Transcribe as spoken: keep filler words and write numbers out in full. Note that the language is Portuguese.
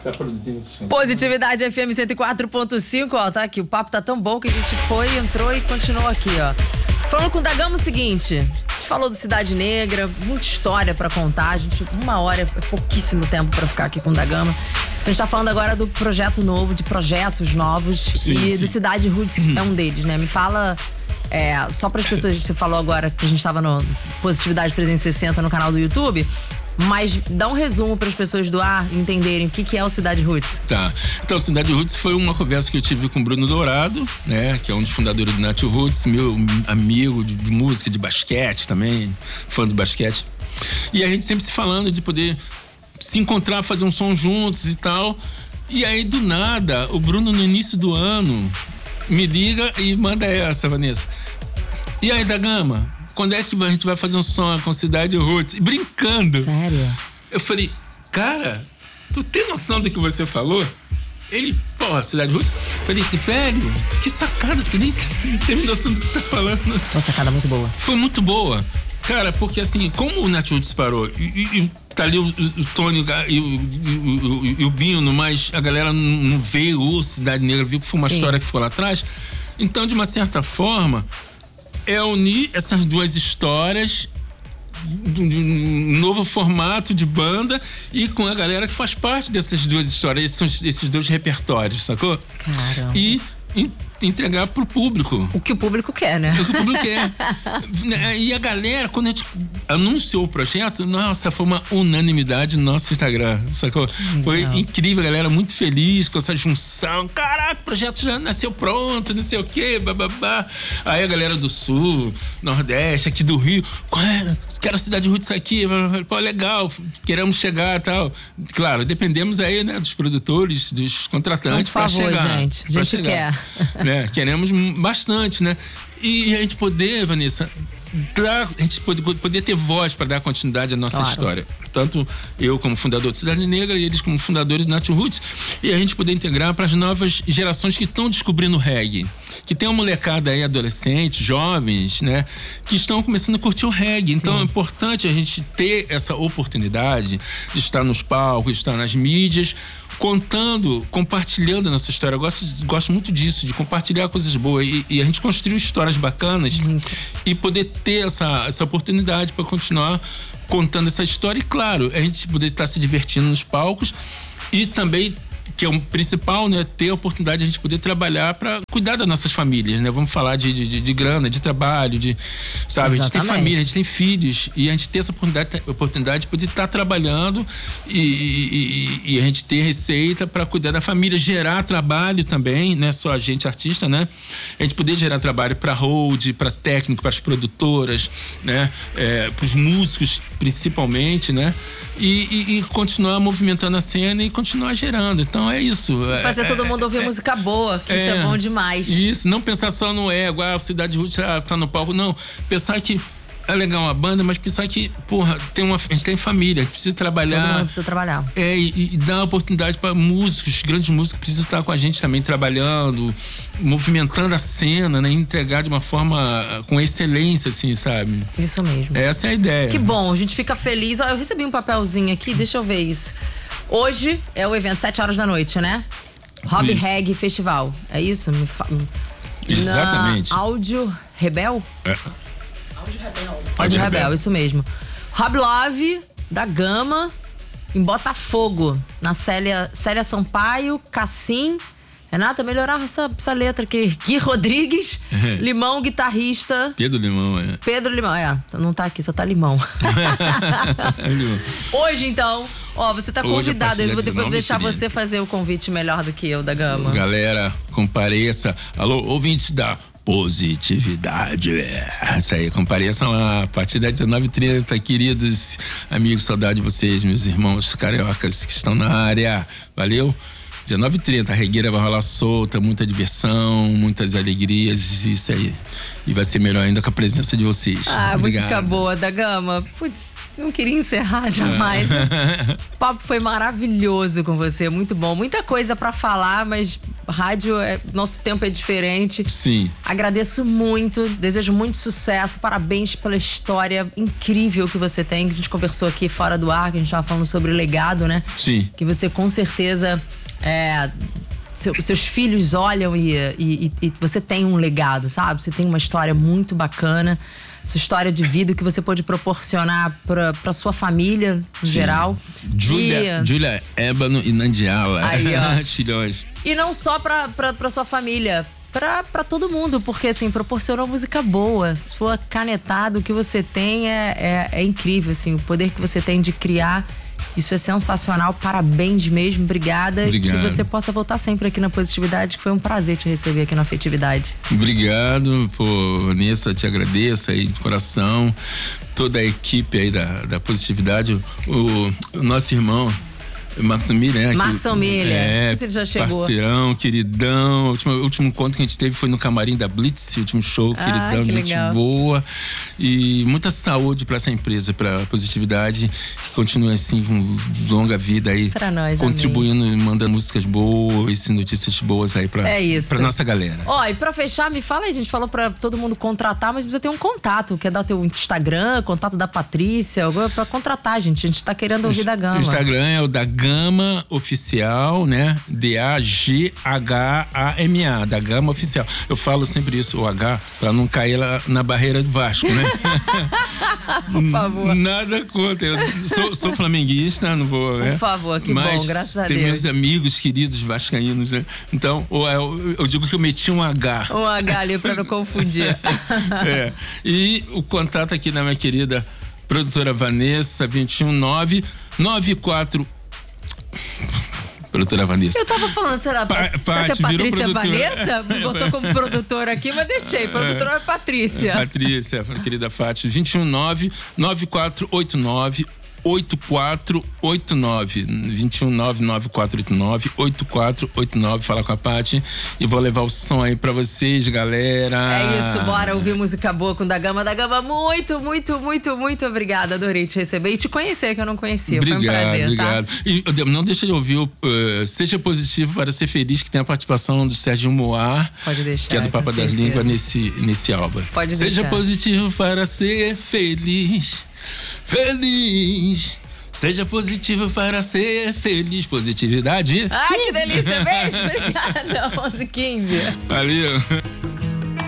Tá produzindo esse chance. Positividade F M cento e quatro ponto cinco, ó, tá aqui. O papo tá tão bom que a gente foi, entrou e continuou aqui, ó. Falando com o Da Gama o seguinte, a gente falou do Cidade Negra, muita história pra contar, a gente, uma hora é pouquíssimo tempo pra ficar aqui com o Da Gama. A gente tá falando agora do projeto novo, de projetos novos, sim, e sim. do Cidade Roots é um deles, né? Me fala, é, só para as pessoas que você falou agora, que a gente tava no Positividade trezentos e sessenta no canal do YouTube, mas dá um resumo para as pessoas do ar entenderem o que, que é o Cidade Roots. Tá. Então, o Cidade Roots foi uma conversa que eu tive com o Bruno Dourado, né? Que é um dos fundadores do Nath Roots, meu amigo de, de música, de basquete também, fã do basquete. E a gente sempre se falando de poder se encontrar, fazer um som juntos e tal. E aí, do nada, o Bruno, no início do ano, me liga e manda essa, Vanessa. E aí, Da Gama, quando é que a gente vai fazer um som com Cidade Roots? E brincando. Sério? Eu falei, cara, tu tem noção do que você falou? Ele, porra, Cidade Roots? Eu falei, velho, que sacada, tu nem tem noção do que tá falando. Uma sacada muito boa. Foi muito boa. Cara, porque assim, como o Nath Roots parou e, e, e tá ali o, o Tony e o, o, o, o Binho, mas a galera não, não veio, o Cidade Negra viu que foi uma Sim. história que ficou lá atrás. Então, de uma certa forma, é unir essas duas histórias de um novo formato de banda e com a galera que faz parte dessas duas histórias, esses, esses dois repertórios, sacou? Caramba. E entregar pro público. O que o público quer, né? O que o público quer. E a galera, quando a gente anunciou o projeto, nossa, foi uma unanimidade no nosso Instagram, sacou? Foi Legal. Incrível, a galera muito feliz com essa junção. Caraca, o projeto já nasceu pronto, não sei o quê, bababá. Aí a galera do Sul, Nordeste, aqui do Rio, qual é? Quero a Cidade Roots aqui, pô, legal, queremos chegar e tal. Claro, dependemos aí, né, dos produtores, dos contratantes para chegar. Gente, a gente chegar, quer. Né? Queremos bastante, né? E a gente poder, Vanessa, dar, a gente poder, poder ter voz para dar continuidade à nossa claro. História. Tanto eu como fundador de Cidade Negra e eles como fundadores do Nath Roots. E a gente poder integrar para as novas gerações que estão descobrindo o reggae. Que tem uma molecada aí, adolescentes, jovens, né? Que estão começando a curtir o reggae. Sim. Então é importante a gente ter essa oportunidade de estar nos palcos, de estar nas mídias, contando, compartilhando a nossa história. Eu gosto, gosto muito disso, de compartilhar coisas boas e, e a gente construir histórias bacanas uhum. e poder ter essa, essa oportunidade para continuar contando essa história. E claro, a gente poder estar se divertindo nos palcos e também, que é o principal, né, ter a oportunidade de a gente poder trabalhar para cuidar das nossas famílias, né? Vamos falar de, de, de grana, de trabalho, de, sabe? Exatamente. A gente tem família, a gente tem filhos e a gente ter essa oportunidade, oportunidade de poder estar trabalhando e, e, e a gente ter receita para cuidar da família, gerar trabalho também, não é só a gente artista, né? A gente poder gerar trabalho para hold, para técnico, para as produtoras, né? É, para os músicos principalmente, né? E, e, e continuar movimentando a cena e continuar gerando. Então é isso. Fazer é, todo mundo ouvir é, música boa, que é, isso é bom demais. Isso, não pensar só no ego, ah, a Cidade Roots ah, tá no palco. Não, pensar que é legal uma banda, mas pensar que, porra, tem uma, a gente tem família, precisa trabalhar. Todo mundo precisa trabalhar. É, e, e dar oportunidade para músicos, grandes músicos que precisam estar com a gente também trabalhando, movimentando a cena, né? Entregar de uma forma com excelência, assim, sabe? Isso mesmo. Essa é a ideia. Que bom, a gente fica feliz. Ó, eu recebi um papelzinho aqui, deixa eu ver isso. Hoje é o evento, sete horas da noite, né? Hobby Reggae Festival. É isso? Me fa... Exatamente. Na Áudio Rebel? É. Áudio Rebel. Áudio Rebel, isso mesmo. Rob Love, da Gama, em Botafogo. Na Célia, Célia Sampaio, Cassim. Renata, melhorar essa, essa letra aqui. Gui Rodrigues, é. Limão, guitarrista. Pedro Limão, é. Pedro Limão, é. Não tá aqui, só tá Limão. Hoje, então, ó, você tá convidado. Eu vou depois deixar você fazer o convite melhor do que eu, da Gama. Galera, compareça. Alô, ouvintes da Positividade. Isso aí, compareçam lá a partir das dezenove e trinta, queridos amigos, saudade de vocês, meus irmãos cariocas que estão na área. Valeu? dezenove e trinta, a regueira vai rolar solta, muita diversão, muitas alegrias, isso aí. E vai ser melhor ainda com a presença de vocês. Ah, Obrigado. Música boa da Gama. Putz, não queria encerrar jamais. O papo foi maravilhoso com você, muito bom. Muita coisa pra falar, mas rádio, é, nosso tempo é diferente. Sim. Agradeço muito, desejo muito sucesso, parabéns pela história incrível que você tem, que a gente conversou aqui fora do ar, que a gente tava falando sobre legado, né? Sim. Que você com certeza... É, Seu, seus filhos olham e, e, e você tem um legado, sabe? Você tem uma história muito bacana, sua história de vida que você pode proporcionar pra, pra sua família, em Sim. geral. Júlia, e, Júlia Ébano e Nandiala. Aí, ó. Chilhões. E não só pra, pra, pra sua família, pra, pra todo mundo, porque assim, proporcionou música boa. Sua canetada, o que você tem é, é, é incrível, assim, o poder que você tem de criar. Isso é sensacional, parabéns mesmo, obrigada. Obrigado. E que você possa voltar sempre aqui na Positividade, que foi um prazer te receber aqui na Afetividade. Obrigado, pô, Vanessa, te agradeço aí de coração, toda a equipe aí da, da Positividade, o, o nosso irmão Marcos Miller, né? Marcos Miller, é, não sei se ele já chegou. Parceirão, queridão. O último, o último encontro que a gente teve foi no camarim da Blitz, o último show, Ah, queridão, que gente legal. boa. E muita saúde pra essa empresa, pra Positividade, que continue assim, com longa vida aí. Pra nós, contribuindo e mandando músicas boas e notícias boas aí pra, É isso. pra nossa galera. Ó, e pra fechar, me fala aí, a gente falou pra todo mundo contratar, mas precisa ter um contato. Quer dar teu Instagram, contato da Patrícia, algo pra contratar, gente. A gente tá querendo ouvir da Gama. O Instagram é o da Gama Oficial, né? D A G H A M A, da Gama Oficial. Eu falo sempre isso, o H, pra não cair lá na barreira do Vasco, né? Por favor. Nada contra. Eu sou, sou flamenguista, não vou, né? Por favor, que Mas bom, graças a tem Deus. meus amigos queridos vascaínos, né? Então, eu, eu, eu digo que eu meti um H. Um H ali pra não confundir. É. E o contato aqui da minha querida produtora Vanessa, vinte e um nove nove quatro. Produtora Vanessa. Eu tava falando, será, Pa- será que Paty, a virou Patrícia produtora. Vanessa? Me botou como produtora aqui, mas deixei. Produtora é Patrícia. Patrícia, querida Fátima, vinte e um nove nove quatro oito nove oito quatro oito nove, vinte e um nove nove quatro oito nove oito quatro oito nove. Fala com a Paty e vou levar o som aí pra vocês, galera. É isso, bora ouvir música boa com o da Gama. Da Gama, muito, muito, muito, muito obrigada. Adorei te receber e te conhecer, que eu não conhecia. Obrigado, Foi um prazer, obrigado. tá? E não deixa de ouvir o uh, Seja Positivo para Ser Feliz, que tem a participação do Sérgio Moar, Pode deixar, que é do Papa com das certeza. Línguas, nesse, nesse álbum. Pode Seja deixar. positivo para ser feliz, feliz. Seja positivo para ser feliz. Positividade. Ai, que delícia. Beijo, obrigada. onze e quinze. Valeu.